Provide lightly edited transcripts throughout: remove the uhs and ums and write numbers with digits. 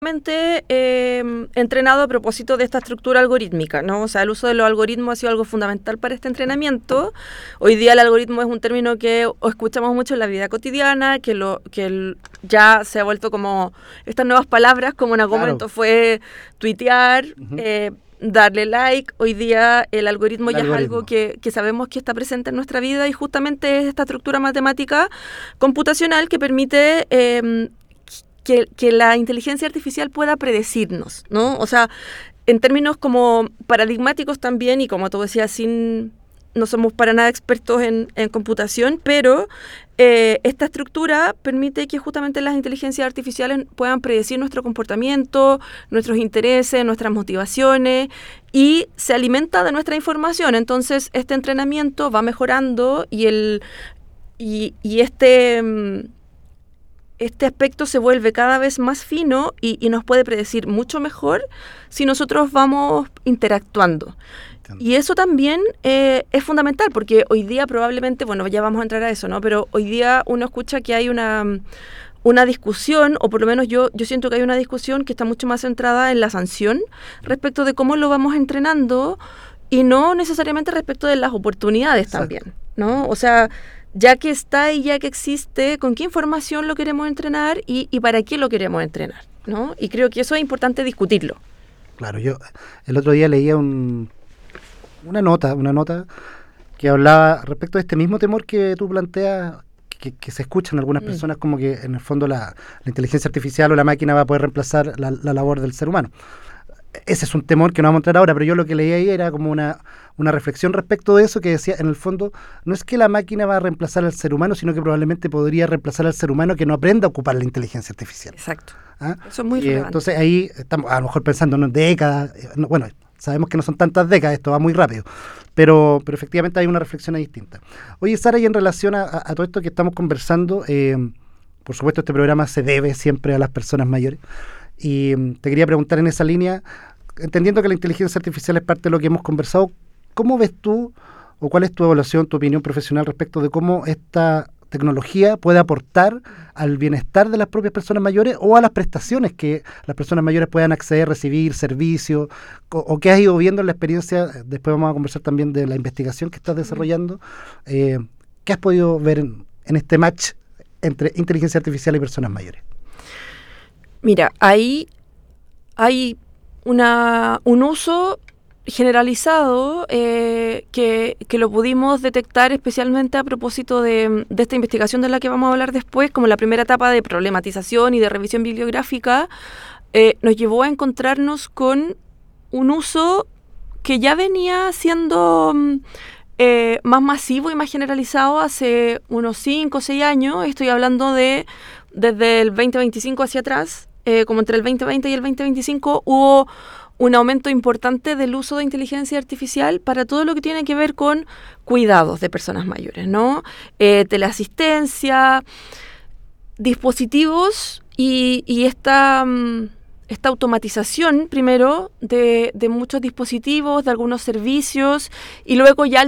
entrenado a propósito de esta estructura algorítmica, ¿no? O sea, el uso de los algoritmos ha sido algo fundamental para este entrenamiento. Hoy día el algoritmo es un término que escuchamos mucho en la vida cotidiana, ya se ha vuelto como estas nuevas palabras, como en algún momento fue tuitear, darle like. Hoy día el algoritmo ya es algo que sabemos que está presente en nuestra vida, y justamente es esta estructura matemática computacional que permite que la inteligencia artificial pueda predecirnos, ¿no? O sea, en términos como paradigmáticos también, y como tú decías, no somos para nada expertos en computación, pero esta estructura permite que justamente las inteligencias artificiales puedan predecir nuestro comportamiento, nuestros intereses, nuestras motivaciones, y se alimenta de nuestra información. Entonces, este entrenamiento va mejorando este aspecto se vuelve cada vez más fino y nos puede predecir mucho mejor si nosotros vamos interactuando. Y eso también es fundamental, porque hoy día probablemente, bueno, ya vamos a entrar a eso, ¿no? Pero hoy día uno escucha que hay una discusión, o por lo menos yo siento que hay una discusión que está mucho más centrada en la sanción respecto de cómo lo vamos entrenando, y no necesariamente respecto de las oportunidades. Exacto. También, ¿no? O sea, ya que está y ya que existe, ¿con qué información lo queremos entrenar y para qué lo queremos entrenar, ¿no? Y creo que eso es importante discutirlo. Claro, yo el otro día leía una nota que hablaba respecto de este mismo temor que tú planteas, que se escucha en algunas personas, como que en el fondo la inteligencia artificial o la máquina va a poder reemplazar la labor del ser humano. Ese es un temor que no vamos a entrar ahora, pero yo lo que leí ahí era como una reflexión respecto de eso, que decía, en el fondo, no es que la máquina va a reemplazar al ser humano, sino que probablemente podría reemplazar al ser humano que no aprenda a ocupar la inteligencia artificial. Exacto. Eso es muy relevante. Entonces ahí estamos a lo mejor pensando en décadas, bueno, sabemos que no son tantas décadas, esto va muy rápido, pero efectivamente hay una reflexión ahí distinta. Oye, Sara, y en relación a todo esto que estamos conversando, por supuesto este programa se debe siempre a las personas mayores, y te quería preguntar en esa línea, entendiendo que la inteligencia artificial es parte de lo que hemos conversado, ¿cómo ves tú, o cuál es tu evaluación, tu opinión profesional respecto de cómo esta tecnología puede aportar al bienestar de las propias personas mayores o a las prestaciones que las personas mayores puedan acceder, recibir, servicios, o qué has ido viendo en la experiencia? Después vamos a conversar también de la investigación que estás desarrollando. ¿Qué has podido ver en este match entre inteligencia artificial y personas mayores? Mira, ahí hay un uso generalizado que lo pudimos detectar especialmente a propósito de esta investigación de la que vamos a hablar después, como la primera etapa de problematización y de revisión bibliográfica. Nos llevó a encontrarnos con un uso que ya venía siendo más masivo y más generalizado hace unos 5 o 6 años. Estoy hablando desde el 2025 hacia atrás. Como entre el 2020 y el 2025 hubo un aumento importante del uso de inteligencia artificial para todo lo que tiene que ver con cuidados de personas mayores, ¿no? Teleasistencia, dispositivos y esta automatización, primero, de muchos dispositivos, de algunos servicios, y luego ya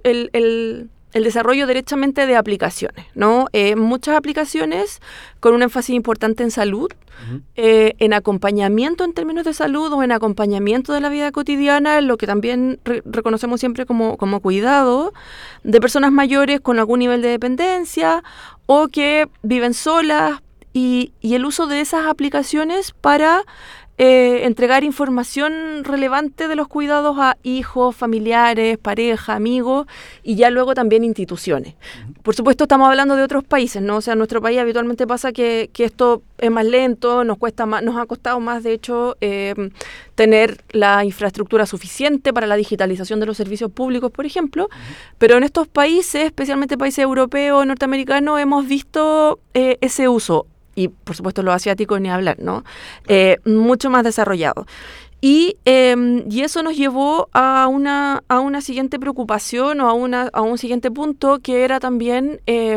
el desarrollo derechamente de aplicaciones, ¿no? Muchas aplicaciones con un énfasis importante en salud, en acompañamiento en términos de salud o en acompañamiento de la vida cotidiana, lo que también reconocemos siempre como cuidado de personas mayores con algún nivel de dependencia o que viven solas, y el uso de esas aplicaciones para entregar información relevante de los cuidados a hijos, familiares, pareja, amigos, y ya luego también instituciones. Por supuesto, estamos hablando de otros países, ¿no? O sea, en nuestro país habitualmente pasa que esto es más lento, nos ha costado más, de hecho, tener la infraestructura suficiente para la digitalización de los servicios públicos, por ejemplo, pero en estos países, especialmente países europeos, norteamericanos, hemos visto ese uso. Y, por supuesto, los asiáticos ni hablar, ¿no? Mucho más desarrollado. Y eso nos llevó a una siguiente preocupación o a un siguiente punto, que era también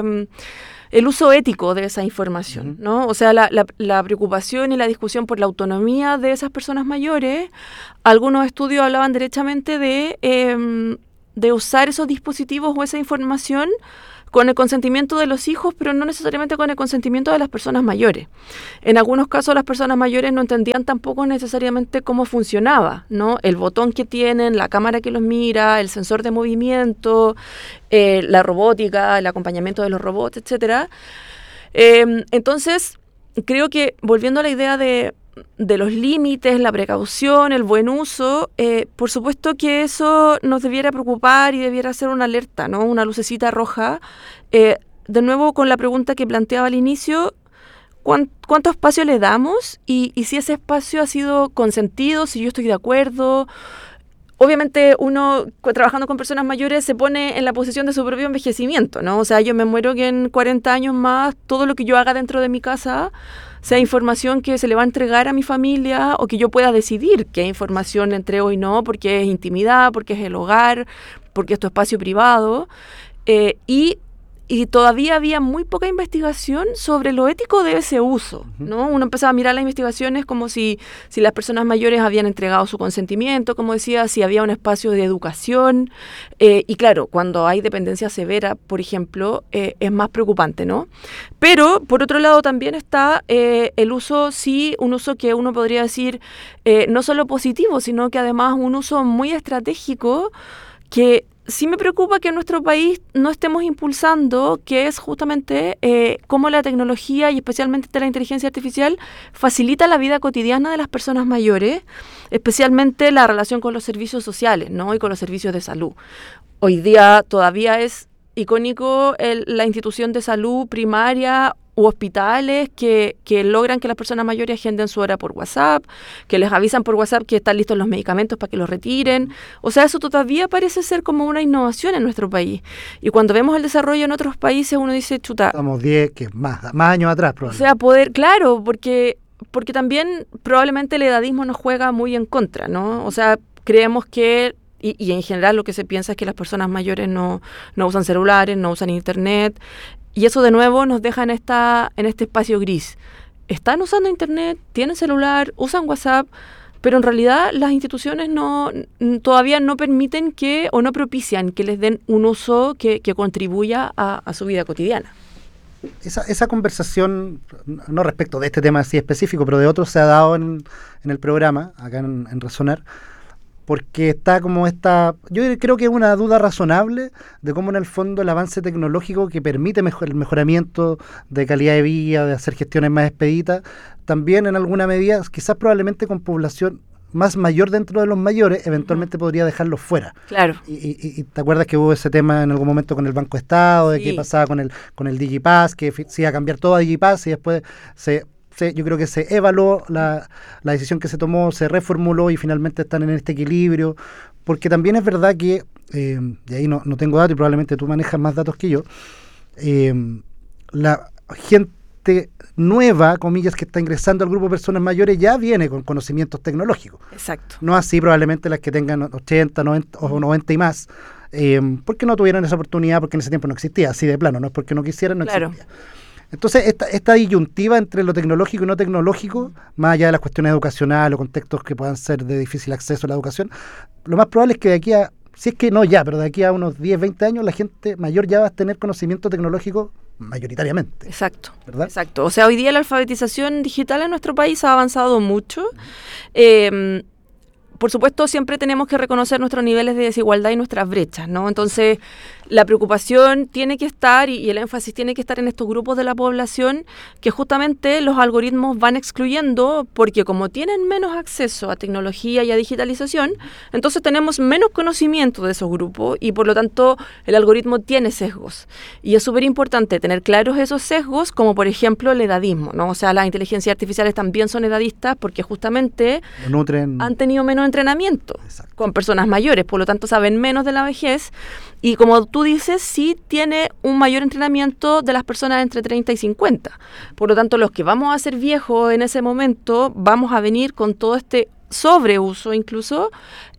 el uso ético de esa información, ¿no? O sea, la preocupación y la discusión por la autonomía de esas personas mayores. Algunos estudios hablaban derechamente de usar esos dispositivos o esa información con el consentimiento de los hijos, pero no necesariamente con el consentimiento de las personas mayores. En algunos casos las personas mayores no entendían tampoco necesariamente cómo funcionaba, ¿no? El botón que tienen, la cámara que los mira, el sensor de movimiento, la robótica, el acompañamiento de los robots, etcétera. Entonces, creo que volviendo a la idea de los límites, la precaución, el buen uso, por supuesto que eso nos debiera preocupar y debiera ser una alerta, ¿no? Una lucecita roja. De nuevo, con la pregunta que planteaba al inicio, ¿cuánto espacio le damos? Y si ese espacio ha sido consentido, si yo estoy de acuerdo. Obviamente uno, trabajando con personas mayores, se pone en la posición de su propio envejecimiento, ¿no? O sea, yo me muero que en 40 años más todo lo que yo haga dentro de mi casa sea información que se le va a entregar a mi familia o que yo pueda decidir qué información le entrego y no, porque es intimidad, porque es el hogar, porque es tu espacio privado. Y todavía había muy poca investigación sobre lo ético de ese uso, ¿no? Uno empezaba a mirar las investigaciones como si las personas mayores habían entregado su consentimiento, como decía, si había un espacio de educación. Y claro, cuando hay dependencia severa, por ejemplo, es más preocupante, ¿no? Pero, por otro lado, también está el uso, sí, un uso que uno podría decir no solo positivo, sino que además un uso muy estratégico que sí me preocupa que en nuestro país no estemos impulsando, que es justamente cómo la tecnología y especialmente la inteligencia artificial facilita la vida cotidiana de las personas mayores, especialmente la relación con los servicios sociales, ¿no? Y con los servicios de salud. Hoy día todavía es icónico la institución de salud primaria u hospitales que logran que las personas mayores agenden su hora por WhatsApp, que les avisan por WhatsApp que están listos los medicamentos para que los retiren. O sea, eso todavía parece ser como una innovación en nuestro país. Y cuando vemos el desarrollo en otros países, uno dice, chuta. Estamos 10, que más años atrás, probablemente. O sea, poder, claro, porque también probablemente el edadismo nos juega muy en contra, ¿no? O sea, creemos que y en general lo que se piensa es que las personas mayores no usan celulares, no usan internet, y eso de nuevo nos deja en este espacio gris. Están usando internet, tienen celular, usan WhatsApp, pero en realidad las instituciones todavía no permiten o no propician que les den un uso que contribuya a su vida cotidiana. Esa conversación, no respecto de este tema así específico, pero de otros se ha dado en el programa, acá en Resonar, porque está como yo creo que es una duda razonable de cómo en el fondo el avance tecnológico que permite el mejoramiento de calidad de vida, de hacer gestiones más expeditas, también en alguna medida, quizás probablemente con población más mayor dentro de los mayores, eventualmente podría dejarlos fuera. Claro. Y te acuerdas que hubo ese tema en algún momento con el Banco Estado, de qué pasaba con el Digipass, que se iba a cambiar todo a Digipass y después yo creo que se evaluó la decisión que se tomó, se reformuló y finalmente están en este equilibrio, porque también es verdad que, y ahí no tengo datos y probablemente tú manejas más datos que yo, la gente nueva, comillas, que está ingresando al grupo de personas mayores ya viene con conocimientos tecnológicos. Exacto. No así probablemente las que tengan 80, 90 o 90 y más, porque no tuvieron esa oportunidad, porque en ese tiempo no existía, así de plano, no es porque no quisieran, no existía. Entonces, esta disyuntiva entre lo tecnológico y no tecnológico, más allá de las cuestiones educacionales o contextos que puedan ser de difícil acceso a la educación, lo más probable es que de aquí a, si es que no ya, pero de aquí a unos 10, 20 años, la gente mayor ya va a tener conocimiento tecnológico mayoritariamente. Exacto, ¿verdad? Exacto. O sea, hoy día la alfabetización digital en nuestro país ha avanzado mucho. Por supuesto, siempre tenemos que reconocer nuestros niveles de desigualdad y nuestras brechas, ¿no? Entonces, la preocupación tiene que estar y el énfasis tiene que estar en estos grupos de la población que justamente los algoritmos van excluyendo porque como tienen menos acceso a tecnología y a digitalización, entonces tenemos menos conocimiento de esos grupos y por lo tanto el algoritmo tiene sesgos. Y es súper importante tener claros esos sesgos, como por ejemplo el edadismo, ¿no? O sea, las inteligencias artificiales también son edadistas porque justamente han tenido menos entrenamiento. Exacto. Con personas mayores, por lo tanto saben menos de la vejez y como tú dices, sí tiene un mayor entrenamiento de las personas entre 30 y 50. Por lo tanto, los que vamos a ser viejos en ese momento, vamos a venir con todo este sobreuso incluso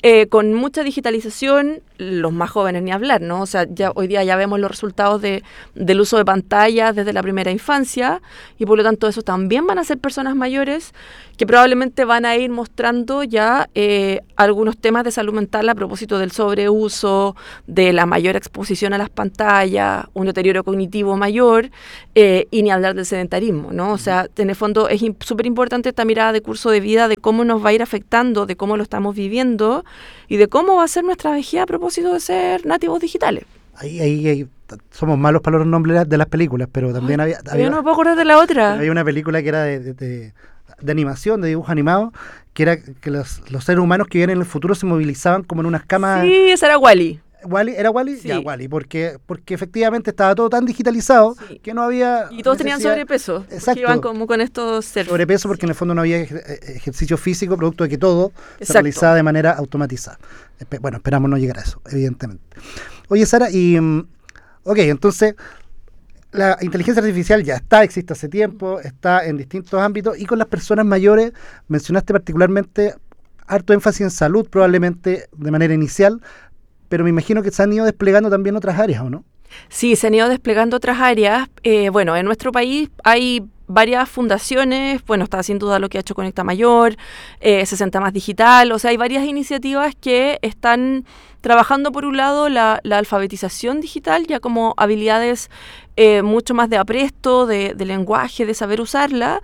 con mucha digitalización, los más jóvenes ni hablar, ¿no? O sea, ya hoy día ya vemos los resultados del uso de pantallas desde la primera infancia y por lo tanto eso también van a ser personas mayores que probablemente van a ir mostrando ya algunos temas de salud mental a propósito del sobreuso, de la mayor exposición a las pantallas, un deterioro cognitivo mayor y ni hablar del sedentarismo, ¿no? O sea, en el fondo es súper importante esta mirada de curso de vida, de cómo nos va a ir afectando, de cómo lo estamos viviendo y de cómo va a ser nuestra vejez a propósito de ser nativos digitales. Ahí somos malos para los nombres de las películas, pero también había yo no me puedo acordar de la otra. Había una película que era de animación, de dibujo animado, que era que los seres humanos que vivían en el futuro se movilizaban como en unas camas. Sí, esa era Wall-E. ¿Era Wall-E? Sí. Ya, Wall-E, porque efectivamente estaba todo tan digitalizado que no había... Y todos tenían sobrepeso. Exacto. Iban como con estos selfies. Sobrepeso porque en el fondo no había ejercicio físico, producto de que todo se realizaba de manera automatizada. Bueno, esperamos no llegar a eso, evidentemente. Oye, Sara, entonces... La inteligencia artificial ya existe hace tiempo, está en distintos ámbitos y con las personas mayores mencionaste particularmente harto énfasis en salud, probablemente de manera inicial, pero me imagino que se han ido desplegando también otras áreas, ¿o no? Sí, se han ido desplegando otras áreas. Bueno, en nuestro país hay varias fundaciones, bueno, está sin duda lo que ha hecho Conecta Mayor, 60 Más Digital, o sea, hay varias iniciativas que están trabajando por un lado la alfabetización digital, ya como habilidades mucho más de apresto, de lenguaje, de saber usarla,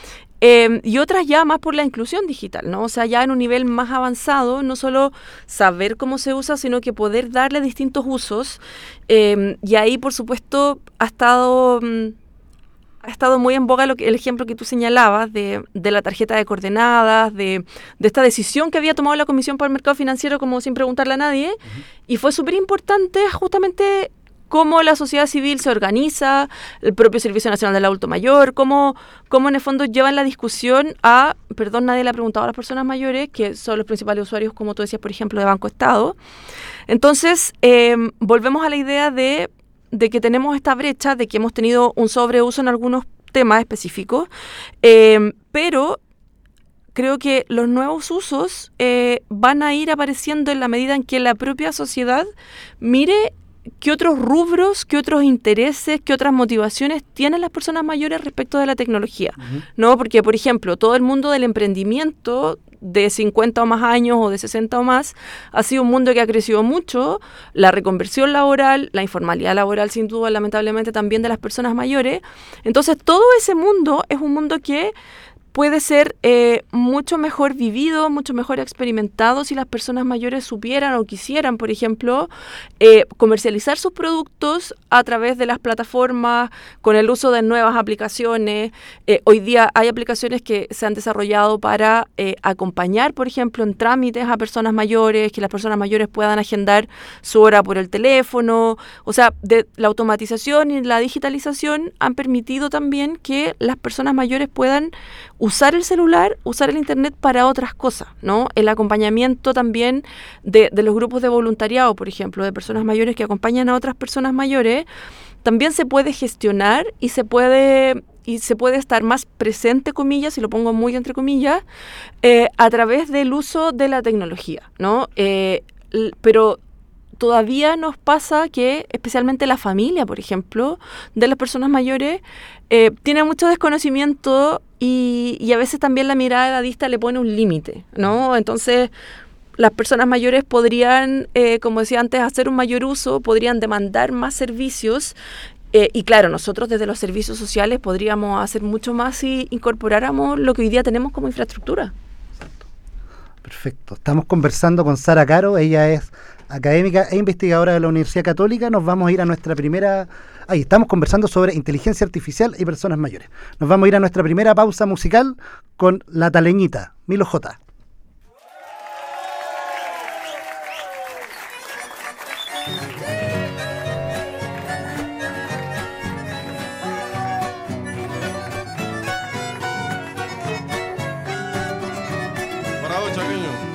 y otras ya más por la inclusión digital, ¿no? O sea, ya en un nivel más avanzado, no solo saber cómo se usa, sino que poder darle distintos usos, y ahí, por supuesto, ha estado muy en boga el ejemplo que tú señalabas de la tarjeta de coordenadas, de esta decisión que había tomado la Comisión para el Mercado Financiero como sin preguntarle a nadie, y fue súper importante justamente cómo la sociedad civil se organiza, el propio Servicio Nacional del Adulto Mayor, cómo en el fondo llevan la discusión nadie le ha preguntado a las personas mayores, que son los principales usuarios, como tú decías, por ejemplo, de Banco Estado. Entonces, volvemos a la idea de que tenemos esta brecha, de que hemos tenido un sobreuso en algunos temas específicos, pero creo que los nuevos usos van a ir apareciendo en la medida en que la propia sociedad mire qué otros rubros, qué otros intereses, qué otras motivaciones tienen las personas mayores respecto de la tecnología, ¿no? Porque, por ejemplo, todo el mundo del emprendimiento de 50 o más años o de 60 o más ha sido un mundo que ha crecido mucho, la reconversión laboral, la informalidad laboral sin duda, lamentablemente también de las personas mayores. Entonces, todo ese mundo es un mundo que puede ser mucho mejor vivido, mucho mejor experimentado si las personas mayores supieran o quisieran, por ejemplo, comercializar sus productos a través de las plataformas, con el uso de nuevas aplicaciones. Hoy día hay aplicaciones que se han desarrollado para acompañar, por ejemplo, en trámites a personas mayores, que las personas mayores puedan agendar su hora por el teléfono. O sea, la automatización y la digitalización han permitido también que las personas mayores puedan usar el celular, usar el internet para otras cosas, ¿no? El acompañamiento también de los grupos de voluntariado, por ejemplo, de personas mayores que acompañan a otras personas mayores, también se puede gestionar y se puede estar más presente, comillas, y lo pongo muy entre comillas, a través del uso de la tecnología, ¿no? Pero todavía nos pasa que, especialmente la familia, por ejemplo, de las personas mayores, tiene mucho desconocimiento y a veces también la mirada edadista le pone un límite, ¿no? Entonces, las personas mayores podrían, como decía antes, hacer un mayor uso, podrían demandar más servicios. Y claro, nosotros desde los servicios sociales podríamos hacer mucho más si incorporáramos lo que hoy día tenemos como infraestructura. Perfecto. Estamos conversando con Sara Caro, ella es académica e investigadora de la Universidad Católica. Nos vamos a ir a nuestra primera... estamos conversando sobre inteligencia artificial y personas mayores. Nos vamos a ir a nuestra primera pausa musical con La Taleñita, Milo J. Bravo, chaqueño.